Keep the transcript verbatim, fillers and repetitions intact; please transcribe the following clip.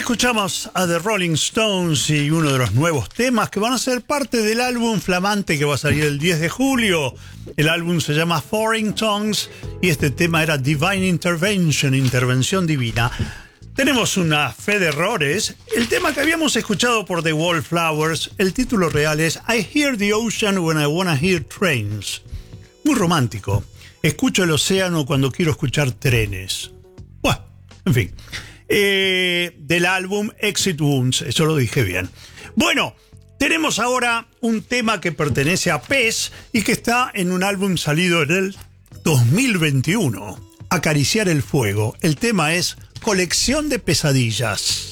Escuchamos a The Rolling Stones y uno de los nuevos temas que van a ser parte del álbum flamante que va a salir el diez de julio. El álbum se llama Foreign Tongues y este tema era Divine Intervention, intervención divina. Tenemos una fe de errores. El tema que habíamos escuchado por The Wallflowers, el título real es I Hear the Ocean When I Wanna Hear Trains. Muy romántico. Escucho el océano cuando quiero escuchar trenes. Bueno, en fin. Eh, del álbum Exit Wounds, eso lo dije bien. Bueno, tenemos ahora un tema que pertenece a Pez y que está en un álbum salido en el dos mil veintiuno. Acariciar el fuego. El tema es Colección de Pesadillas.